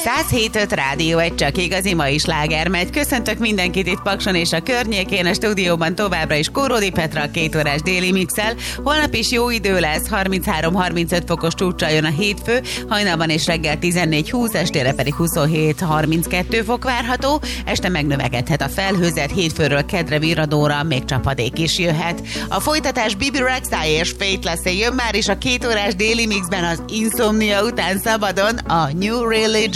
107.5 Rádió, egy csak igazi mai sláger megy. Köszöntök mindenkit itt Pakson és a környékén, a stúdióban továbbra is Kóródi Petra, 2 órás déli mixel. Holnap is jó idő lesz, 33-35 fokos csúccsal jön a hétfő, hajnalban és reggel 14-20, estére pedig 27-32 fok várható. Este megnövekedhet a felhőzet, hétfőről kedre virradóra még csapadék is jöhet. A folytatás Bibi Rexha és Faithless jön már is a 2 órás déli mixben az Insomnia után szabadon a New Religion.